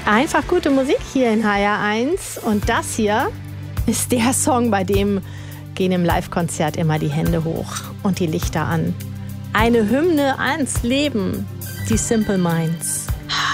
Einfach gute Musik hier in HR1 und das hier ist der Song, bei dem gehen im Live-Konzert immer die Hände hoch und die Lichter an. Eine Hymne ans Leben, die Simple Minds.